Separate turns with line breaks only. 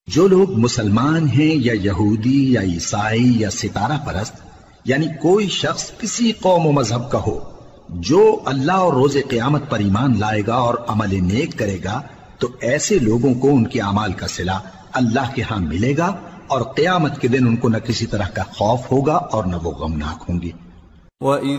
जो लोग मुसलमान हैं या यहूदी या ईसाई या सितारा परस्त, यानी कोई शख्स किसी कौम व मजहब का हो, जो अल्लाह और रोजे क़यामत पर ईमान लाएगा और अमल नेक करेगा, तो ऐसे लोगों को उनके अमाल का सिला अल्लाह के यहां मिलेगा और क़यामत के दिन उनको न किसी तरह का खौफ होगा और न वो गमनाक होंगे।